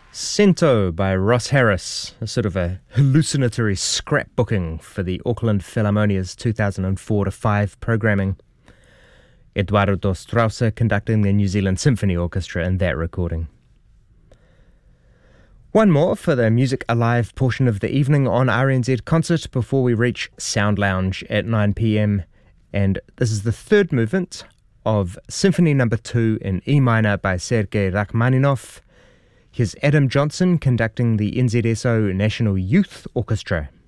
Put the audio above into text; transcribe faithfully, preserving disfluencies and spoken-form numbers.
Cento by Ross Harris, a sort of a hallucinatory scrapbooking for the Auckland Philharmonia's two thousand four to five programming. Eduardo Strauss conducting the New Zealand Symphony Orchestra in that recording. One more for the Music Alive portion of the evening on R N Z Concert before we reach Sound Lounge at nine p.m. And this is the third movement of Symphony Number two in E minor by Sergei Rachmaninoff. Here's Adam Johnson conducting the N Z S O National Youth Orchestra.